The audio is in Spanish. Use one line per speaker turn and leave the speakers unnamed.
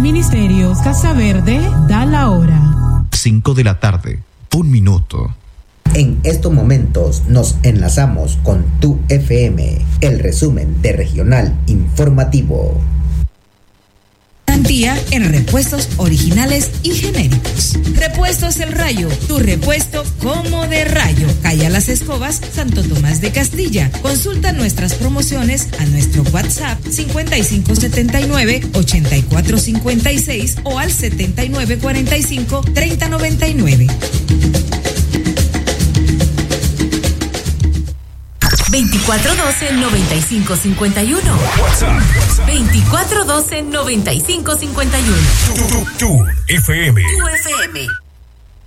Ministerios Casa Verde da la hora.
5 de la tarde, 1 minuto.
En estos momentos nos enlazamos con Tu FM, el resumen de Regional Informativo.
Garantía en repuestos originales y genéricos. Repuestos El Rayo, tu repuesto como de rayo. Calle Las Escobas, Santo Tomás de Castilla. Consulta nuestras promociones a nuestro WhatsApp 5579-8456 o al 7945-3099.
2412-9551.
WhatsApp.
2412-9551.
Tu FM.
Tu FM.